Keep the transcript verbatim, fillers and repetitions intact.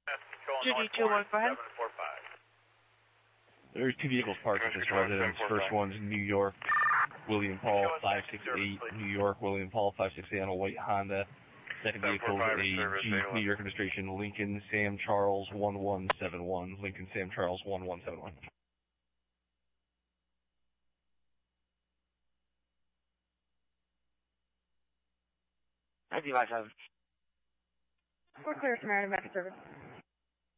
Judy two one, go ahead. There's two vehicles parked at this residence. First one's New York, William Paul five six eight, New York, William Paul five six eight on a white Honda. Second vehicle is a Jeep, New York registration, Lincoln Sam Charles one one seven one, Lincoln Sam Charles one one seven one. I D five seven. We're clear, Samaritan Medical Service.